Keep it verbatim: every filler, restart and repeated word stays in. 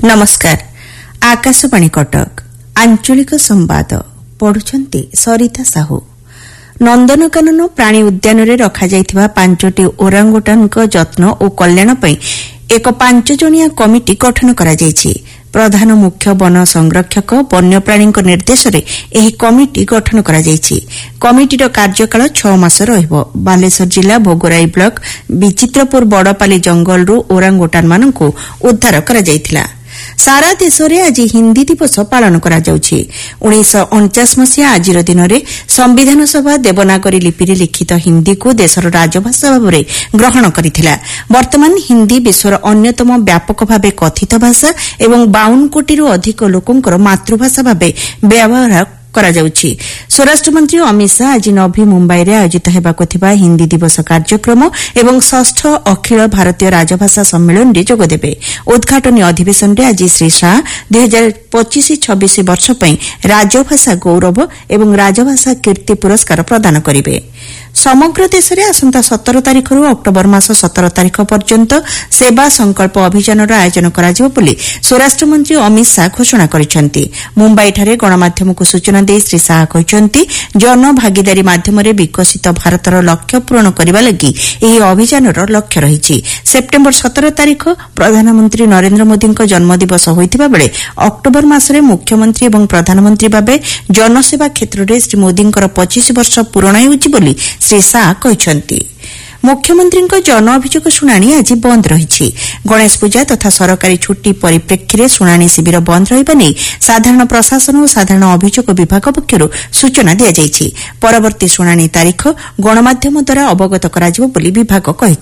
नमस्कार। आकाशवाणी कटक आंचलिक संवाद पढ़ुछंती सरिता साहू। नंदनकानन प्राणी उद्यान रे रखा जायथिबा पांचटी ओरांगुटानक जत्न और कल्याण पई एक पांच जणिया कमिटी गठन करा जायछि। प्रधान मुख्य वन संरक्षक वन्यप्राणी निर्देश रे एही कमिटी गठन करा जायछि। कमिटीर कार्यकाल छह मास रहइबो। बालेश्वर जिला भोगराई ब्लॉक विचित्रपुर बड़पाली जंगलरू ओरांगुटान मानकु उद्धार करा जायथिला। सारा देश में आज हिंदी दिवस पालन करा जाउछि। उन्नीस अणचाश मसीहा आज दिन में संविधान सभा देवनागरी लिपि लिखित हिंदी को देशर राजभाषा भाव में ग्रहण करथिला। वर्तमान हिंदी विश्वर अन्यतम व्यापक भाव कथित भाषा एवं बावन कोटी अधिक लोकंकर मातृभाषा भाव व्यवहार करा जाउछि। स्वराष्ट्र मंत्री अमित शाह आज नवी मुंबई रे आयोजित हेबाकु थिबा हिंदी दिवस कार्यक्रम एवं षष्ठ अखिल भारतीय राजभाषा सम्मेलन रे जोग देबे। उद्घाटनी अधिवेशन रे आज श्री शाह दो हज़ार पच्चीस छब्बीस वर्ष पई राजभाषा गौरव एवं राजभाषा कीर्ति पुरस्कार प्रदान करिवे। समग्र देश में आसंता सतर तारिख रु अक्टोबर मास सतर तारिख पर्यंत सेवा संकल्प अभियान आयोजन कराजिबो बोली स्वराष्ट्र मंत्री अमित शाह घोषणा करिसेंती। मुंबई ठारे गणमाध्यम को सूचना दे श्री शाह कहिसेंती जन भागीदारी माध्यम विकसित भारतर लक्ष्य पूरण करने लगी एही अभियानर लक्ष्य रहिछि। सेप्टेम्बर सतर तारिख प्रधानमंत्री नरेंद्र मोदी जन्मदिवस होइतिबा बेले अक्टोबर मासरे मुख्यमंत्री एवं प्रधानमंत्री भाबे जनसेवा क्षेत्र में श्री मोदींकर पच्चीस वर्ष पूरण होइछि बोली श्री शाह कहिसेंती। मुख्यमंत्री जन अभियोग शुणाणी आज बंद रही। गणेश पूजा तथा सरकारी छुट्टी परिप्रेक्षी में शुणाणी शिविर बंद रहिबा नै साधारण प्रशासन और साधारण अभियोग विभाग पक्षरु सूचना दिया जायछि। परवर्ती शुणाणी तारीख गणमाध्यम द्वारा अवगत कराजिबो बोली विभाग कहिछि।